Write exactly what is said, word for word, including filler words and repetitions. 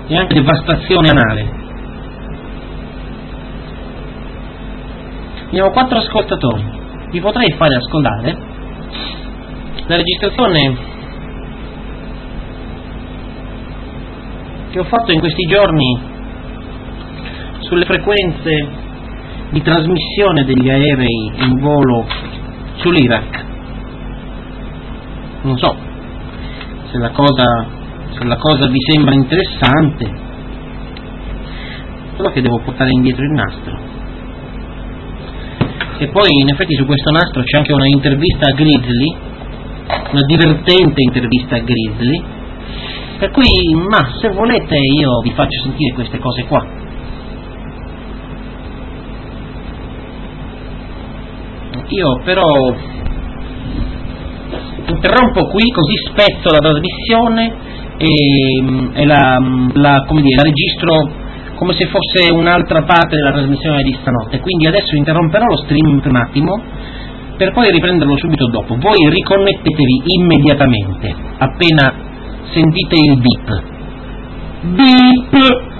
e anche devastazione anale. Abbiamo quattro ascoltatori, vi potrei fare ascoltare la registrazione che ho fatto in questi giorni sulle frequenze di trasmissione degli aerei in volo sull'Iraq. Non so se la cosa, se la cosa vi sembra interessante, solo che devo portare indietro il nastro. E poi in effetti su questo nastro c'è anche una intervista a Grizzly, una divertente intervista a Grizzly, per cui, ma se volete io vi faccio sentire queste cose qua. Io però interrompo qui, così spezzo la trasmissione e, e la, la, come dire, la registro come se fosse un'altra parte della trasmissione di stanotte. Quindi adesso interromperò lo stream per un attimo per poi riprenderlo subito dopo. Voi riconnettetevi immediatamente appena sentite il beep. Beep!